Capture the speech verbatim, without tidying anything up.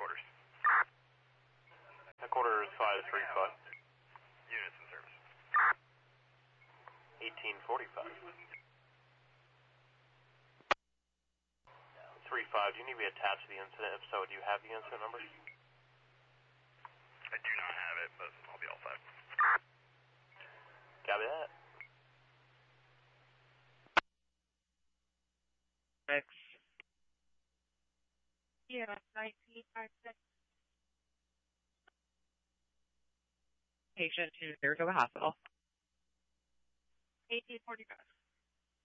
Headquarters. Headquarters five three five. Units in service. eighteen forty-five. three five, do you need to be attached to the incident? If so, do you have the incident number? I do not have it, but I'll be all set. Copy that. Six. Yeah, nineteen five six. Patient to Saratoga Hospital. eighteen forty-five.